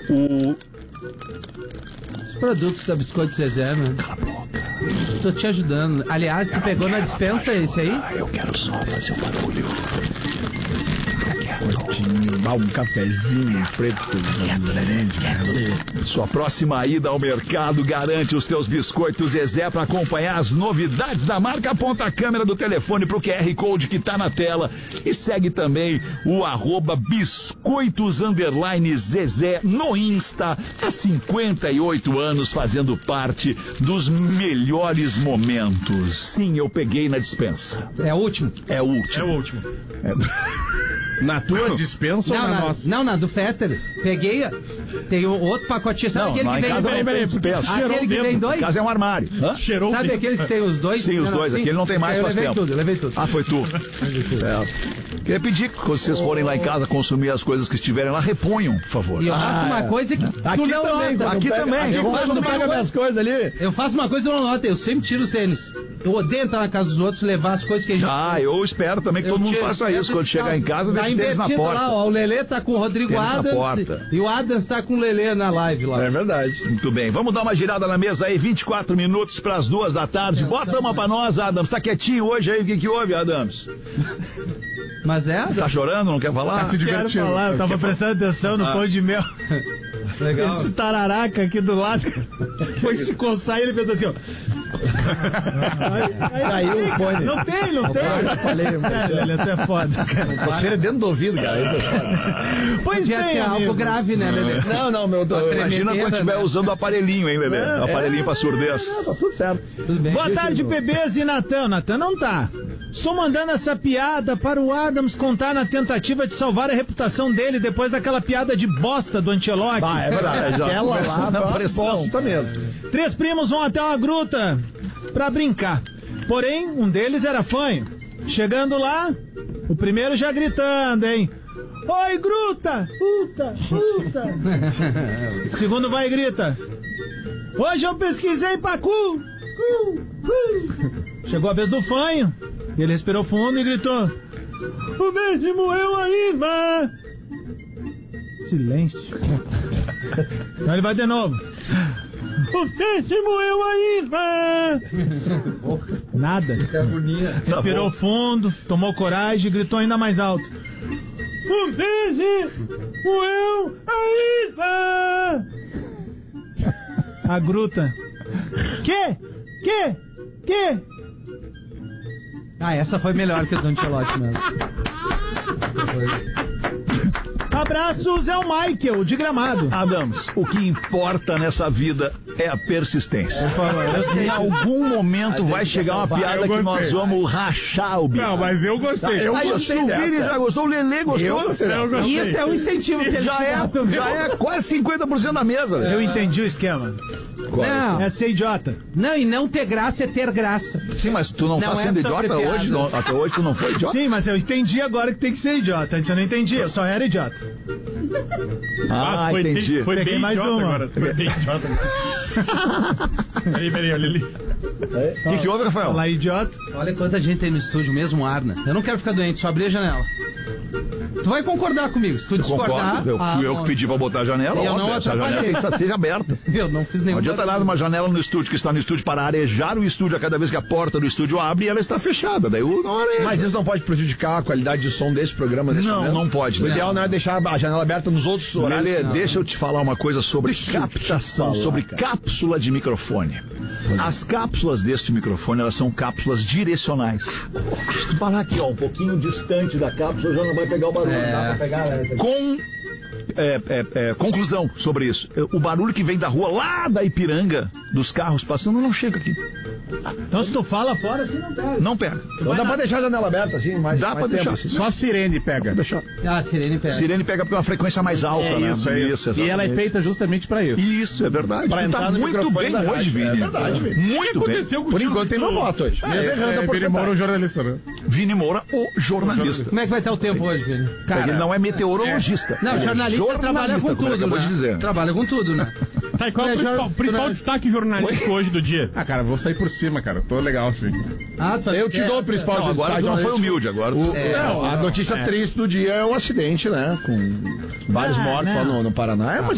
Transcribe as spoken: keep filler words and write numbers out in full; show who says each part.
Speaker 1: O...
Speaker 2: Os produtos da Biscoito Zezé, né?
Speaker 1: Cala a boca.
Speaker 2: Tô te ajudando. Aliás, tu pegou na dispensa esse aí?
Speaker 1: Ah, eu quero só fazer um barulho.
Speaker 3: Um cafezinho preto.
Speaker 1: Sua próxima ida ao mercado garante os teus biscoitos Zezé para acompanhar as novidades da marca. Aponta a câmera do telefone pro Q R Code que tá na tela e segue também o arroba biscoitos underline Zezé no Insta. Há cinquenta e oito anos fazendo parte dos melhores momentos. Sim, eu peguei na dispensa.
Speaker 2: É o último?
Speaker 1: É o último.
Speaker 4: É o último.
Speaker 1: É...
Speaker 4: Na tua dispensa
Speaker 2: não,
Speaker 4: ou na
Speaker 2: na,
Speaker 4: nossa?
Speaker 2: Não, na do Fetter. Peguei, tem um outro pacotinho. Sabe
Speaker 1: Não,
Speaker 2: aquele
Speaker 1: lá
Speaker 2: que
Speaker 1: em
Speaker 2: vem
Speaker 1: casa
Speaker 2: dois?
Speaker 1: não tem dispensa.
Speaker 2: Aquele que vem dois?
Speaker 1: Em casa é um armário. Hã?
Speaker 4: Cheirou
Speaker 2: Sabe aqueles que tem os dois?
Speaker 1: Sim, os
Speaker 2: Não,
Speaker 1: dois.
Speaker 2: sim.
Speaker 1: Aquele não tem mais,
Speaker 2: eu
Speaker 1: faz
Speaker 2: levei
Speaker 1: tempo.
Speaker 2: tudo, eu levei tudo.
Speaker 1: Ah, foi tu. É. Queria pedir que vocês forem lá em casa consumir as coisas que estiverem lá, reponham, por favor.
Speaker 2: E eu faço
Speaker 1: Ah,
Speaker 2: uma
Speaker 1: é.
Speaker 2: coisa que tu
Speaker 3: Aqui
Speaker 2: não
Speaker 3: também,
Speaker 2: nota.
Speaker 1: Aqui
Speaker 3: pega-
Speaker 1: também.
Speaker 3: Aqui
Speaker 1: Eu
Speaker 3: quando
Speaker 2: faço
Speaker 3: tu
Speaker 2: uma
Speaker 3: pega
Speaker 2: coisa-
Speaker 3: minhas coisas ali.
Speaker 2: Eu faço uma coisa que eu não noto. Eu sempre tiro os tênis. Eu odeio entrar na casa dos outros e levar as coisas que a gente...
Speaker 1: Ah, eu espero também que
Speaker 2: Eu
Speaker 1: todo mundo
Speaker 2: tiro-
Speaker 1: faça isso. Quando chegar em casa,
Speaker 2: tá
Speaker 1: deixa o tênis na
Speaker 2: invertido
Speaker 1: porta.
Speaker 2: lá, ó. O Lelê tá com o Rodrigo
Speaker 1: Tênis na
Speaker 2: Adams
Speaker 1: porta.
Speaker 2: e o Adams tá com o Lelê na live lá.
Speaker 3: É verdade.
Speaker 1: Muito bem, vamos dar uma girada na mesa aí, vinte e quatro minutos para as duas da tarde. Bota uma pra nós, Adams. Tá quietinho hoje aí, o que que houve, Adams?
Speaker 2: Mas é?
Speaker 1: Tá chorando, não quer falar?
Speaker 4: Tá se
Speaker 5: Quero
Speaker 4: divertindo.
Speaker 5: falar, eu tava prestando atenção no
Speaker 1: Ah.
Speaker 5: pão de mel.
Speaker 2: Legal.
Speaker 5: Esse tararaca aqui do lado foi se coçar e ele fez assim, ó. Aí,
Speaker 3: Caiu o fone.
Speaker 5: Não tem, não tem.
Speaker 3: Eu falei,
Speaker 5: Cara, ele até é foda, cara.
Speaker 3: Cheira dentro do ouvido, cara. Isso é foda.
Speaker 5: Pois
Speaker 2: Podia
Speaker 5: bem,
Speaker 2: ser algo
Speaker 5: amigos.
Speaker 2: grave, né, Lelê?
Speaker 3: Não, não, meu. Eu,
Speaker 1: Imagina quando
Speaker 2: tremedeira,
Speaker 1: estiver
Speaker 2: né?
Speaker 1: usando o aparelhinho, hein, Lelê? O aparelhinho pra surdez.
Speaker 3: tá tudo certo.
Speaker 2: Tudo bem.
Speaker 5: Boa tarde, bebês e Natan. Natan não tá. Estou mandando essa piada para o Adams contar na tentativa de salvar a reputação dele depois daquela piada de bosta do Ancelotti.
Speaker 3: Ah, é verdade. Aquela lá
Speaker 1: Começa
Speaker 3: foi
Speaker 1: na
Speaker 3: uma
Speaker 1: pressão.
Speaker 3: bosta mesmo.
Speaker 5: Três primos vão até uma gruta pra brincar. Porém, um deles era fanho. Chegando lá, o primeiro já gritando, hein? Oi, gruta! Puta, puta! O segundo vai e grita. Hoje eu pesquisei pra cu! cu, cu. Chegou a vez do fanho. Ele respirou fundo e gritou. O mesmo moeu ainda! Silêncio. Então ele vai de novo. O peixe moeu ainda! Nada. Respirou fundo, tomou coragem e gritou ainda mais alto. O peixe moeu ainda! A gruta. Que? Que? Que?
Speaker 2: Ah, essa foi melhor que a do Ancelotti mesmo.
Speaker 5: Abraços, é o Michael, de Gramado.
Speaker 1: Adams, o que importa nessa vida é a persistência.
Speaker 5: Eu sei.
Speaker 1: Em algum momento vai chegar uma piada
Speaker 4: Eu
Speaker 1: que nós
Speaker 4: gostei.
Speaker 1: vamos rachar o bico.
Speaker 4: Não, mas eu gostei.
Speaker 3: Eu
Speaker 1: Aí o
Speaker 3: gostei
Speaker 1: Silvini
Speaker 3: dessa.
Speaker 1: já gostou, o Lelê gostou.
Speaker 3: Eu gostei
Speaker 4: Eu
Speaker 3: dessa.
Speaker 4: gostei.
Speaker 2: Isso é um incentivo que ele
Speaker 1: Já
Speaker 2: te dá
Speaker 1: é,
Speaker 2: também.
Speaker 1: já é quase cinquenta por cento da mesa.
Speaker 5: Eu entendi o esquema.
Speaker 2: Não,
Speaker 5: É ser idiota.
Speaker 2: não, e não ter graça é ter graça.
Speaker 1: Sim, mas tu não,
Speaker 2: Não
Speaker 1: tá
Speaker 2: é
Speaker 1: sendo
Speaker 2: sobre
Speaker 1: idiota
Speaker 2: piadas.
Speaker 1: hoje? Não, até hoje tu não foi idiota?
Speaker 5: Sim, mas eu entendi agora que tem que ser idiota. Antes eu não entendi, eu só era idiota.
Speaker 1: Ah,
Speaker 4: foi,
Speaker 1: entendi.
Speaker 4: Foi
Speaker 5: Peguei
Speaker 4: bem
Speaker 5: mais
Speaker 4: idiota
Speaker 5: uma.
Speaker 4: agora. Foi bem idiota agora. Peraí, peraí, olha ali.
Speaker 1: O que, que houve, Rafael?
Speaker 5: Lá, idiota.
Speaker 2: Olha quanta gente tem no estúdio, mesmo ar, né? Eu não quero ficar doente, só abrir a janela. Tu vai concordar comigo. Se tu discordar...
Speaker 1: Concordo. Eu,
Speaker 2: ah,
Speaker 1: fui eu
Speaker 2: bom.
Speaker 1: que pedi pra botar a janela.
Speaker 2: Eu
Speaker 1: óbvio,
Speaker 2: não
Speaker 1: essa janela
Speaker 2: atrapalhei.
Speaker 1: tem que esteja aberta.
Speaker 2: Eu não fiz nenhum...
Speaker 1: Não adianta nada uma janela no estúdio que está no estúdio para arejar o estúdio a cada vez que a porta do estúdio abre e ela está fechada. Daí o- não areja.
Speaker 3: Mas isso não pode prejudicar a qualidade de som desse programa? Nesse
Speaker 1: Não,
Speaker 3: momento?
Speaker 1: não pode.
Speaker 3: O ideal não é deixar a janela aberta nos outros horários.
Speaker 1: Lelê,
Speaker 3: Não.
Speaker 1: deixa eu te falar uma coisa sobre
Speaker 3: Deixa eu te
Speaker 1: captação,
Speaker 3: falar,
Speaker 1: sobre
Speaker 3: cara.
Speaker 1: cápsula de microfone. As cápsulas deste microfone, elas são cápsulas direcionais. Se tu parar aqui, ó, um pouquinho distante da cápsula, já não vai pegar o barulho.
Speaker 2: É.
Speaker 3: Dá pra pegar, né?
Speaker 1: Com é, é, é, conclusão sobre isso. O barulho que vem da rua, lá da Ipiranga, dos carros passando, não chega aqui.
Speaker 5: Então se tu fala fora, assim não pega.
Speaker 1: Não pega.
Speaker 3: Então dá pra deixar a janela aberta assim, mais
Speaker 1: Dá
Speaker 3: mais
Speaker 1: pra
Speaker 3: tempo,
Speaker 1: deixar.
Speaker 3: assim.
Speaker 4: Só a sirene pega.
Speaker 1: Deixa.
Speaker 2: Ah, a Sirene pega.
Speaker 1: Sirene pega porque é uma frequência mais alta,
Speaker 4: É
Speaker 1: né?
Speaker 4: isso, é isso. E ela é
Speaker 1: exatamente.
Speaker 4: feita justamente pra isso.
Speaker 1: Isso, é verdade.
Speaker 3: Pra
Speaker 1: Tu
Speaker 3: entrar
Speaker 1: tá
Speaker 3: no
Speaker 1: muito
Speaker 3: microfone
Speaker 1: bem
Speaker 3: da
Speaker 1: hoje,
Speaker 3: rádio.
Speaker 1: Vini.
Speaker 3: É verdade, Vini.
Speaker 1: Muito
Speaker 4: O que
Speaker 1: bem.
Speaker 4: aconteceu
Speaker 3: Por
Speaker 4: contigo?
Speaker 3: enquanto tem meu voto hoje.
Speaker 4: É,
Speaker 3: Mesmo errando a
Speaker 4: é, Vini
Speaker 3: porcentagem.
Speaker 4: Moura, o jornalista, né?
Speaker 1: Vini Moura, o jornalista.
Speaker 2: Como é que vai estar o tempo hoje, Vini?
Speaker 1: Ele não é meteorologista.
Speaker 2: Não,
Speaker 1: Ele é
Speaker 2: jornalista trabalha com
Speaker 1: como ele
Speaker 2: tudo,
Speaker 1: acabou
Speaker 2: né?
Speaker 1: de dizer.
Speaker 2: Trabalha com tudo, né?
Speaker 4: Tá, e qual é o
Speaker 2: É,
Speaker 4: principal,
Speaker 2: jor-
Speaker 4: principal
Speaker 2: jornal-
Speaker 4: destaque jornalístico hoje do dia? Ah, cara, vou sair por cima, cara. Tô legal assim.
Speaker 2: Ah, tu
Speaker 3: Eu te dou o principal
Speaker 1: Não, agora tu não foi humilde, agora tu...
Speaker 3: O- não, a notícia triste do dia é um acidente, né? Com vários
Speaker 5: Ah,
Speaker 3: mortos
Speaker 5: não.
Speaker 3: lá no, no Paraná. É uma